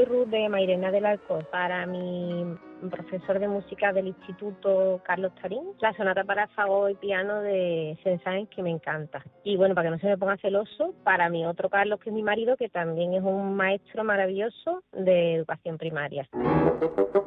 Soy Ruth de Mairena del Alcor. Para mi profesor de música del Instituto Carlos Tarín, la sonata para fagot y piano de Saint-Saëns, que me encanta. Y bueno, para que no se me ponga celoso, para mi otro Carlos, que es mi marido, que también es un maestro maravilloso de educación primaria.